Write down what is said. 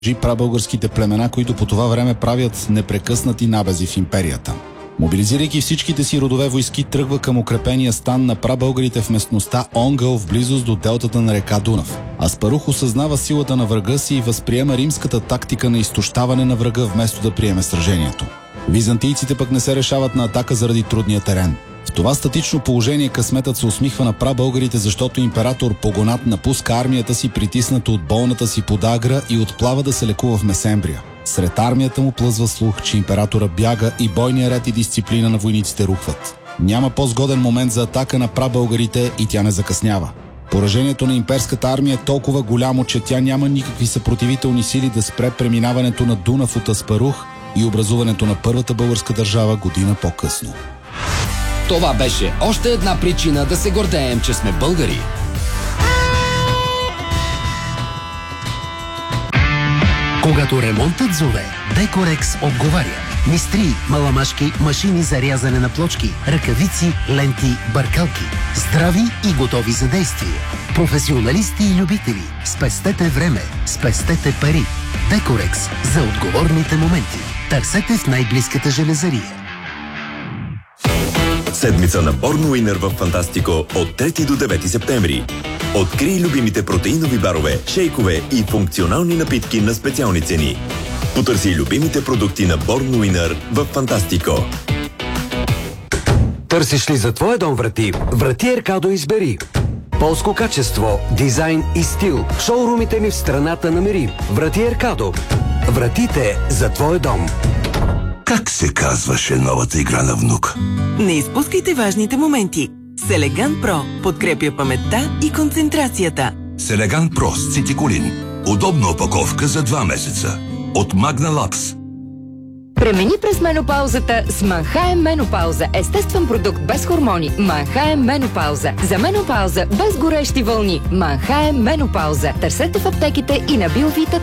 прабългарските племена, които по това време правят непрекъснати набези в империята. Мобилизирайки всичките си родове войски, тръгва към укрепения стан на прабългарите в местността Онгъл в близост до делтата на река Дунав. Аспарух осъзнава силата на врага си и възприема римската тактика на изтощаване на врага, вместо да приеме сражението. Византийците пък не се решават на атака заради трудния терен. В това статично положение късметът се усмихва на прабългарите, защото император Погонат напуска армията си, притиснато от болната си подагра, и отплава да се лекува в Месембрия. Сред армията му плъзва слух, че императора бяга и бойния ред и дисциплина на войниците рухват. Няма по-сгоден момент за атака на прабългарите и тя не закъснява. Поражението на имперската армия е толкова голямо, че тя няма никакви съпротивителни сили да спре преминаването на Дунав от Аспарух и образуването на първата българска държава година по-късно. Това беше още една причина да се гордеем, че сме българи. Когато ремонтът зове, Декорекс отговаря. Мистри, маламашки, машини за рязане на плочки, ръкавици, ленти, бъркалки. Здрави и готови за действие. Професионалисти и любители. Спестете време, спестете пари. Декорекс за отговорните моменти. Търсете в най-близката железария. Седмица на Born Winner в Фантастико от 3 до 9 септември. Открий любимите протеинови барове, шейкове и функционални напитки на специални цени. Потърси любимите продукти на Born Winner в Фантастико. Търсиш ли за твоя дом врати? Врати Еркадо избери. Полско качество, дизайн и стил. Шоурумите ни в страната намери. Врати Еркадо. Вратите за твоя дом. Как се казваше новата игра на внук? Не изпускайте важните моменти. Селеган Про подкрепя паметта и концентрацията. Селеган Про с цитиколин. Удобна опаковка за 2 месеца. От Магна Лакс. Премини през менопаузата с Манхайм Менопауза. Естествен продукт без хормони. Манхайм Менопауза. За менопауза без горещи вълни. Манхайм Менопауза. Търсете в аптеките и на Биовита.